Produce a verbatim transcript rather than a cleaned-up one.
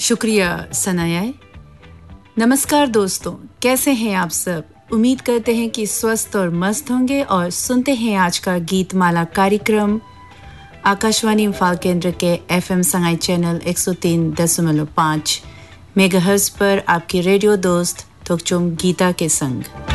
शुक्रिया सनाया। नमस्कार दोस्तों, कैसे हैं आप सब? उम्मीद करते हैं कि स्वस्थ और मस्त होंगे और सुनते हैं आज का गीत माला कार्यक्रम आकाशवाणी इम्फाल केंद्र के एफएम संगाई चैनल एक सौ तीन दशमलव पाँच मेगाहर्ट्ज पर आपकी रेडियो दोस्त तोकचुम गीता के संग।